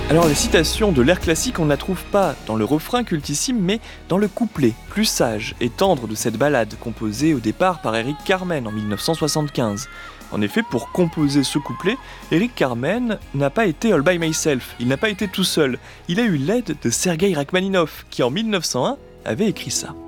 Alors la citation de l'air classique, on ne la trouve pas dans le refrain cultissime, mais dans le couplet, plus sage et tendre de cette ballade, composée au départ par Eric Carmen en 1975. En effet, pour composer ce couplet, Eric Carmen n'a pas été all by myself, il n'a pas été tout seul. Il a eu l'aide de Sergei Rachmaninov, qui en 1901 avait écrit ça.